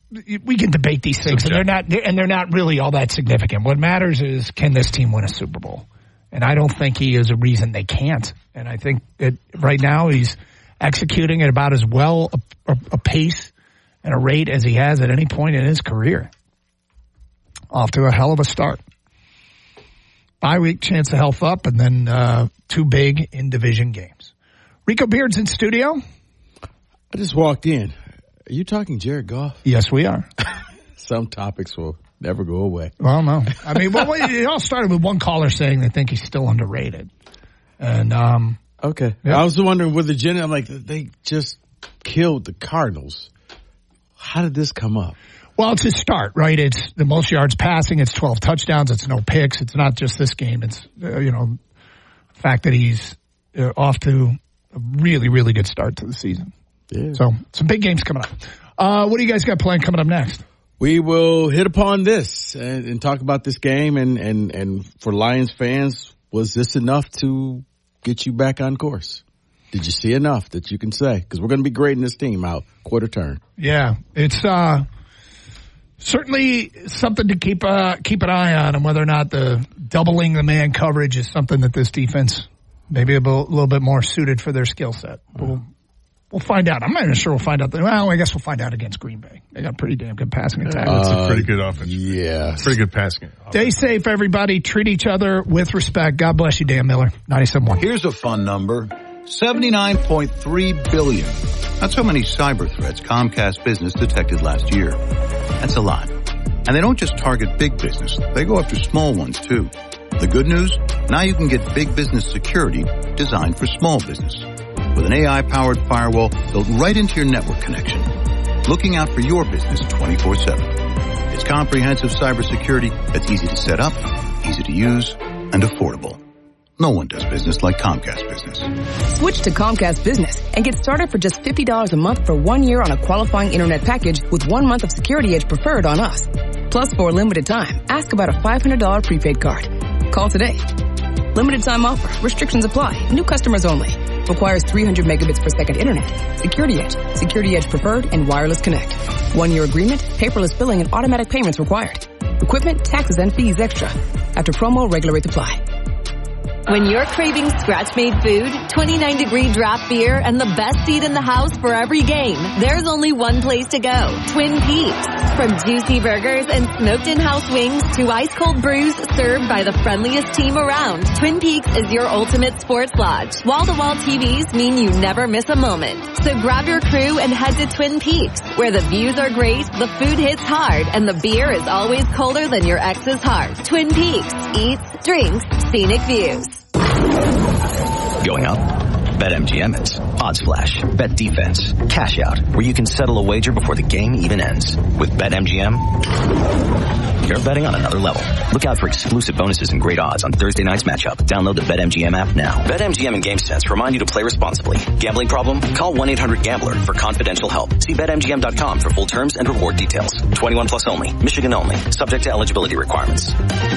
we can debate these things, and they're not really all that significant. What matters is, can this team win a Super Bowl? And I don't think he is a reason they can't. And I think that right now he's executing at about as well a pace and a rate as he has at any point in his career. Off to a hell of a start. Bye week, chance to health up, and then 2 big in-division games. Rico Beard's in studio. I just walked in. Are you talking Jared Goff? Yes, we are. Some topics will never go away. Well, no. I mean, it all started with one caller saying they think he's still underrated. And okay. Yeah. I was wondering with the Jenny, I'm like, they just killed the Cardinals. How did this come up? Well, it's his start, right? It's the most yards passing. It's 12 touchdowns. It's no picks. It's not just this game. It's, the fact that he's off to a really, really good start to the season. Yeah. So some big games coming up. What do you guys got planned coming up next? We will hit upon this and talk about this game. And for Lions fans, was this enough to get you back on course? Did you see enough that you can say? Because we're going to be grading this team out quarter turn. Yeah, it's certainly something to keep an eye on, and whether or not the doubling the man coverage is something that this defense maybe a little bit more suited for their skill set. We'll find out. I'm not even sure we'll find out. Well, I guess we'll find out against Green Bay. They got a pretty damn good passing attack. That's a pretty good offense. Yeah. Pretty good passing. Stay safe, everybody. Treat each other with respect. God bless you, Dan Miller. 97.1. Here's a fun number. 79.3 billion. That's how many cyber threats Comcast Business detected last year. That's a lot. And they don't just target big business. They go after small ones, too. The good news? Now you can get big business security designed for small business. With an AI-powered firewall built right into your network connection. Looking out for your business 24/7. It's comprehensive cybersecurity that's easy to set up, easy to use, and affordable. No one does business like Comcast Business. Switch to Comcast Business and get started for just $50 a month for 1 year on a qualifying internet package with 1 month of Security Edge Preferred on us. Plus, for a limited time, ask about a $500 prepaid card. Call today. Limited time offer. Restrictions apply. New customers only. Requires 300 megabits per second internet. Security Edge. Security Edge Preferred and Wireless Connect. 1 year agreement, paperless billing, and automatic payments required. Equipment, taxes, and fees extra. After promo, regular rates apply. When you're craving scratch-made food, 29-degree draft beer, and the best seat in the house for every game, there's only one place to go. Twin Peaks. From juicy burgers and smoked in-house wings to ice-cold brews served by the friendliest team around, Twin Peaks is your ultimate sports lodge. Wall-to-wall TVs mean you never miss a moment. So grab your crew and head to Twin Peaks, where the views are great, the food hits hard, and the beer is always colder than your ex's heart. Twin Peaks. Eats, drinks, scenic views. Going up? BetMGM is. Odds Flash, Bet Defense, Cash Out, where you can settle a wager before the game even ends. With BetMGM, you're betting on another level. Look out for exclusive bonuses and great odds on Thursday night's matchup. Download the BetMGM app now. BetMGM and GameSense remind you to play responsibly. Gambling problem? Call 1-800-GAMBLER for confidential help. See BetMGM.com for full terms and reward details. 21 plus only. Michigan only. Subject to eligibility requirements.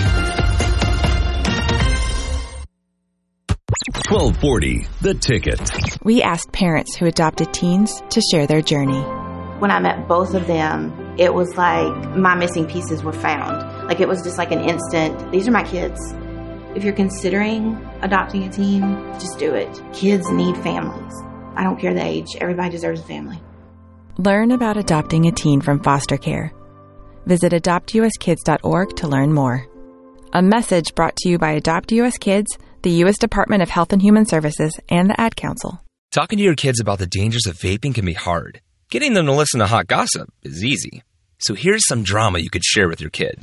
1240, The Ticket. We asked parents who adopted teens to share their journey. When I met both of them, it was like my missing pieces were found. Like it was just like an instant, these are my kids. If you're considering adopting a teen, just do it. Kids need families. I don't care the age. Everybody deserves a family. Learn about adopting a teen from foster care. Visit adoptuskids.org to learn more. A message brought to you by Adopt US Kids, the U.S. Department of Health and Human Services, and the Ad Council. Talking to your kids about the dangers of vaping can be hard. Getting them to listen to hot gossip is easy. So here's some drama you could share with your kid.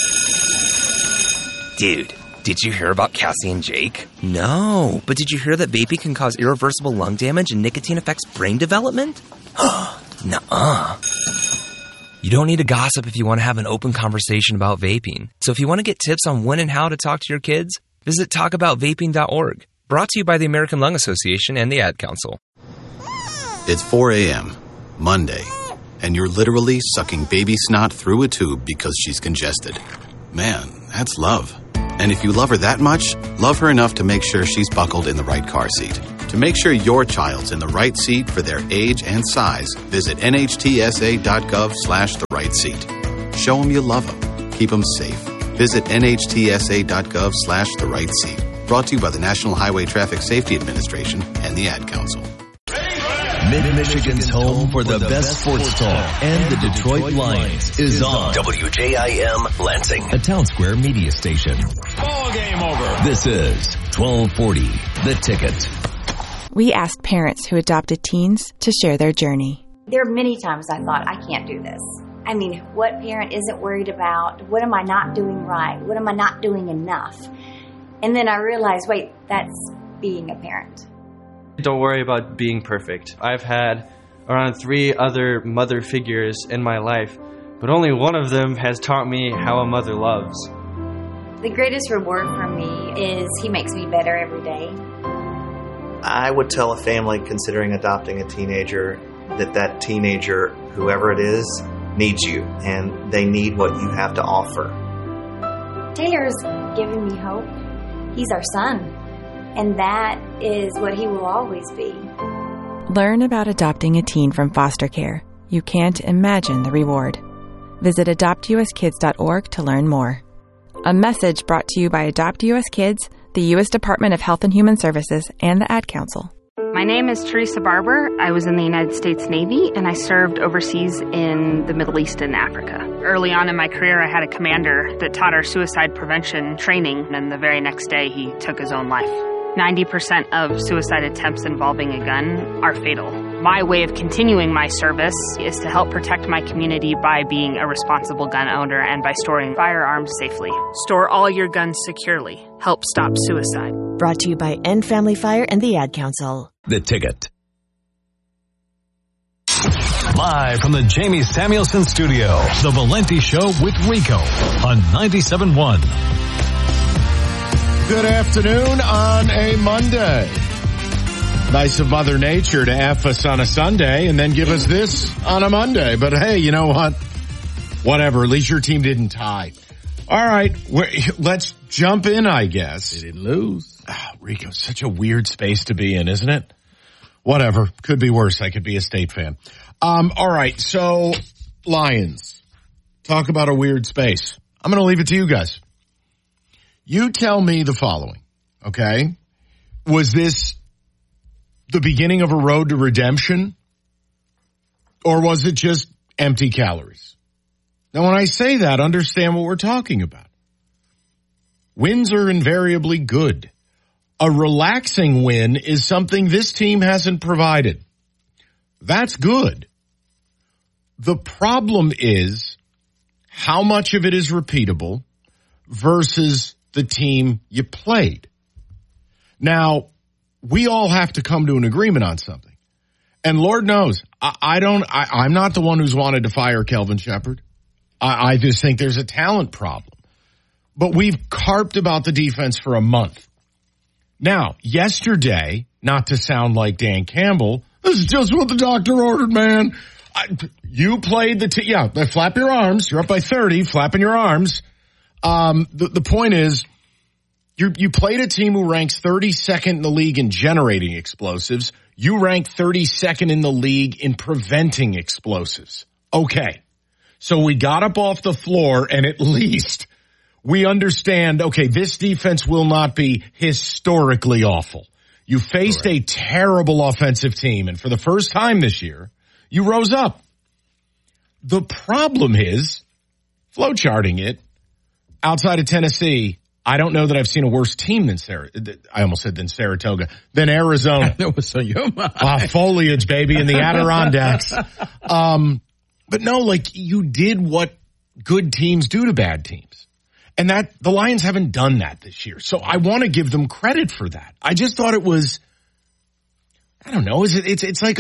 Dude, did you hear about Cassie and Jake? No, but did you hear that vaping can cause irreversible lung damage and nicotine affects brain development? Nuh-uh. You don't need to gossip if you want to have an open conversation about vaping. So if you want to get tips on when and how to talk to your kids, visit talkaboutvaping.org. Brought to you by the American Lung Association and the Ad Council. It's 4 a.m., Monday, and you're literally sucking baby snot through a tube because she's congested. Man, that's love. And if you love her that much, love her enough to make sure she's buckled in the right car seat. To To make sure your child's in the right seat for their age and size, visit nhtsa.gov/the right seat. Show them you love them. Keep them safe. Visit nhtsa.gov/the right seat. Brought to you by the National Highway Traffic Safety Administration and the Ad Council. Mid-Michigan's home for the best sports talk and the Detroit Lions is on WJIM Lansing, a Town Square media station. Ball game over. This is 1240, The Ticket. We asked parents who adopted teens to share their journey. There are many times I thought, I can't do this. I mean, what parent isn't worried about? What am I not doing right? What am I not doing enough? And then I realized, wait, that's being a parent. Don't worry about being perfect. I've had around 3 other mother figures in my life, but only one of them has taught me how a mother loves. The greatest reward for me is he makes me better every day. I would tell a family considering adopting a teenager that teenager, whoever it is, needs you, and they need what you have to offer. Taylor's given me hope. He's our son. And that is what he will always be. Learn about adopting a teen from foster care. You can't imagine the reward. Visit adoptuskids.org to learn more. A message brought to you by Adopt US Kids, the U.S. Department of Health and Human Services, and the Ad Council. My name is Teresa Barber. I was in the United States Navy, and I served overseas in the Middle East and Africa. Early on in my career, I had a commander that taught our suicide prevention training, and the very next day, he took his own life. 90% of suicide attempts involving a gun are fatal. My way of continuing my service is to help protect my community by being a responsible gun owner and by storing firearms safely. Store all your guns securely. Help stop suicide. Brought to you by End Family Fire and the Ad Council. The Ticket. Live from the Jamie Samuelson Studio, The Valenti Show with Rico on 97.1. Good afternoon on a Monday. Nice of Mother Nature to F us on a Sunday and then give us this on a Monday. But hey, you know what? Whatever. At least your team didn't tie. All right. Let's jump in, I guess. They didn't lose. Oh, Rico, such a weird space to be in, isn't it? Whatever. Could be worse. I could be a State fan. All right. So, Lions. Talk about a weird space. I'm going to leave it to you guys. You tell me the following, okay? Was this the beginning of a road to redemption? Or was it just empty calories? Now, when I say that, understand what we're talking about. Wins are invariably good. A relaxing win is something this team hasn't provided. That's good. The problem is how much of it is repeatable versus the team you played. Now, we all have to come to an agreement on something. And Lord knows, I'm not the one who's wanted to fire Kelvin Shepherd. I just think there's a talent problem. But we've carped about the defense for a month. Now, yesterday, not to sound like Dan Campbell, this is just what the doctor ordered, man. You played flap your arms. You're up by 30, flapping your arms. The point is, you played a team who ranks 32nd in the league in generating explosives. You rank 32nd in the league in preventing explosives. Okay. So we got up off the floor and at least we understand, okay, this defense will not be historically awful. You faced a terrible offensive team, and for the first time this year, you rose up. The problem is, flowcharting it, outside of Tennessee, I don't know that I've seen a worse team than Saratoga, than Arizona. That was so foliage, baby, in the Adirondacks. But no, you did what good teams do to bad teams. And that the Lions haven't done that this year. So I want to give them credit for that. I just thought it was, I don't know, it's like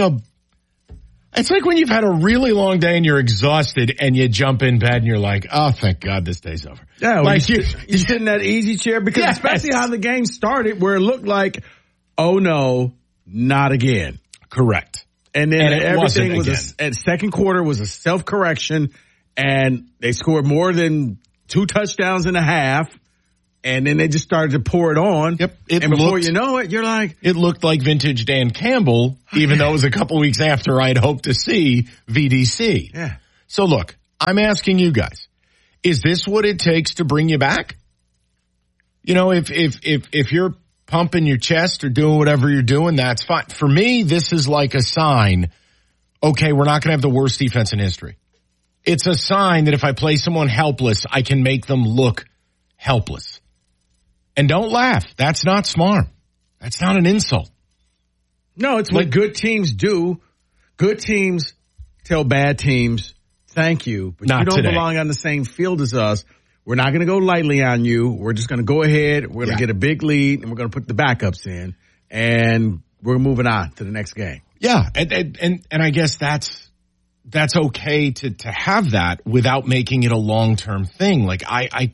when you've had a really long day and you're exhausted and you jump in bed and you're like, oh, thank God this day's over. Yeah, you sit in that easy chair because especially how the game started where it looked like, oh no, not again. Correct. And then everything was second quarter was a self-correction and they scored more than 2 touchdowns and a half And then they just started to pour it on. Yep. And before you know it, you're like... It looked like vintage Dan Campbell, even though it was a couple weeks after I'd hoped to see VDC. Yeah. So look, I'm asking you guys, is this what it takes to bring you back? You know, if you're pumping your chest or doing whatever you're doing, that's fine. For me, this is like a sign, okay, we're not going to have the worst defense in history. It's a sign that if I play someone helpless, I can make them look helpless. And don't laugh. That's not smart. That's not an insult. No, it's what good teams do. Good teams tell bad teams, thank you, but you don't belong on the same field as us. We're not going to go lightly on you. We're just going to go ahead. We're going to get a big lead, and we're going to put the backups in, and we're moving on to the next game. Yeah, and I guess that's okay to have that without making it a long-term thing. Like I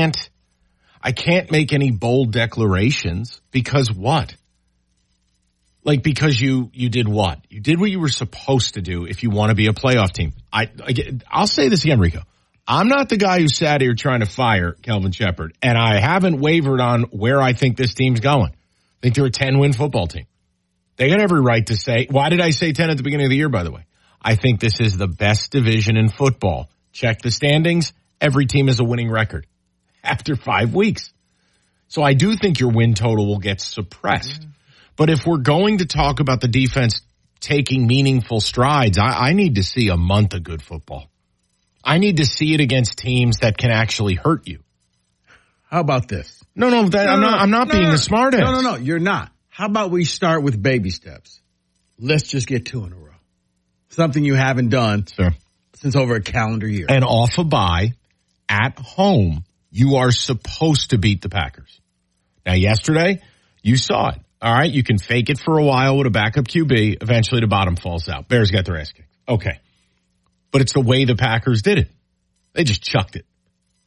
can't make any bold declarations because what? Like because you did what? You did what you were supposed to do if you want to be a playoff team. I'll say this again, Rico. I'm not the guy who sat here trying to fire Kelvin Shepherd, and I haven't wavered on where I think this team's going. I think they're a 10-win football team. They got every right to say, why did I say 10 at the beginning of the year, by the way? I think this is the best division in football. Check the standings. Every team has a winning record after 5 weeks. So I do think your win total will get suppressed. But if we're going to talk about the defense taking meaningful strides, I need to see a month of good football. I need to see it against teams that can actually hurt you. How about this? I'm not being a smart ass. No, you're not. How about we start with baby steps? Let's just get 2 in a row. Something you haven't done since over a calendar year. And off a bye, at home, you are supposed to beat the Packers. Now, yesterday, you saw it. All right, you can fake it for a while with a backup QB. Eventually, the bottom falls out. Bears got their ass kicked. Okay. But it's the way the Packers did it. They just chucked it.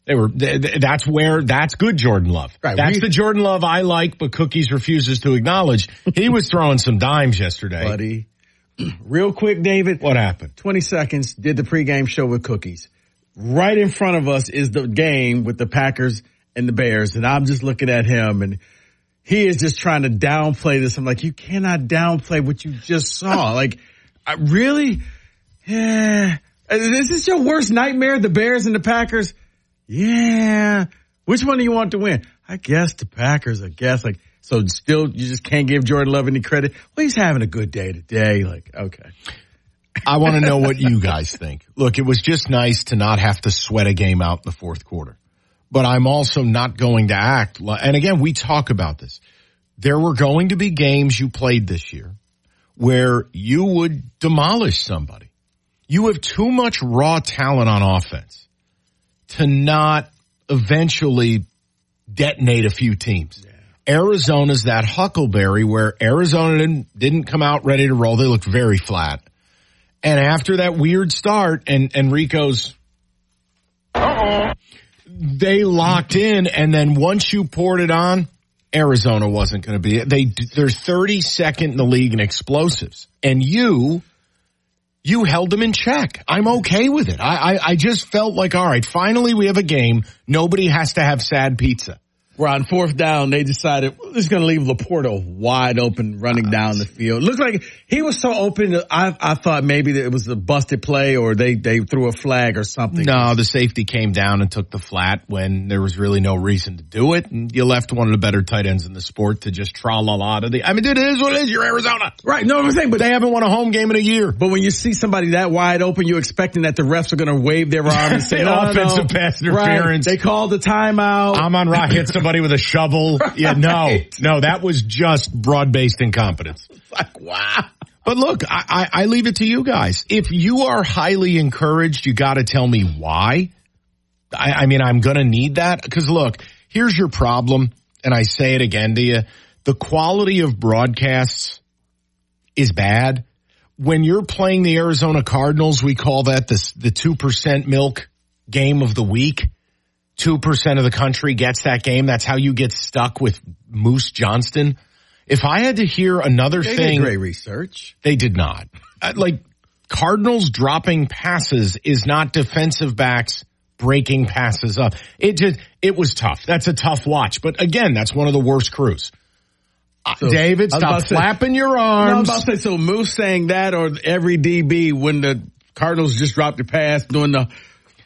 That's good Jordan Love. Right, that's the Jordan Love I like, but Cookies refuses to acknowledge. He was throwing some dimes yesterday. Buddy. Real quick, David. What happened? 20 seconds, did the pregame show with Cookies. Right in front of us is the game with the Packers and the Bears, and I'm just looking at him, and he is just trying to downplay this. I'm like, you cannot downplay what you just saw. Like, really? Yeah. Is this your worst nightmare, the Bears and the Packers? Yeah. Which one do you want to win? I guess the Packers, Like, so still you just can't give Jordan Love any credit? Well, he's having a good day today. Like, okay. I want to know what you guys think. Look, it was just nice to not have to sweat a game out in the fourth quarter. But I'm also not going to act like, and again, we talk about this. There were going to be games you played this year where you would demolish somebody. You have too much raw talent on offense to not eventually detonate a few teams. Yeah. Arizona's that huckleberry where Arizona didn't come out ready to roll. They looked very flat. And after that weird start and Rico's, they locked in, and then once you poured it on, Arizona wasn't going to be it. They're 32nd in the league in explosives. And you held them in check. I'm okay with it. I just felt like, all right, finally we have a game. Nobody has to have sad pizza. We're on 4th down. They decided we're just going to leave Laporta wide open running down the field. Looked like he was so open. I thought maybe that it was a busted play or they threw a flag or something. No, the safety came down and took the flat when there was really no reason to do it. And you left one of the better tight ends in the sport to just tra-la-la to the, I mean, dude, it is what it is. You're Arizona. Right. No, I'm saying, but they haven't won a home game in a year. But when you see somebody that wide open, you're expecting that the refs are going to wave their arm and say, offensive pass interference. Right. They called the timeout. Amon-Ra hit somebody with a shovel. Right. Yeah, no, that was just broad-based incompetence. It's like, wow. But look, I leave it to you guys. If you are highly encouraged, you got to tell me why. I mean, I'm going to need that because look, here's your problem. And I say it again to you. The quality of broadcasts is bad. When you're playing the Arizona Cardinals, we call that the 2% milk game of the week. 2% of the country gets that game. That's how you get stuck with Moose Johnston. If I had to hear another thing. They did great research. They did not. Like, Cardinals dropping passes is not defensive backs breaking passes up. It was tough. That's a tough watch. But again, that's one of the worst crews. So, David, stop flapping your arms. No, I was about to say, so Moose saying that, or every DB when the Cardinals just dropped the pass doing the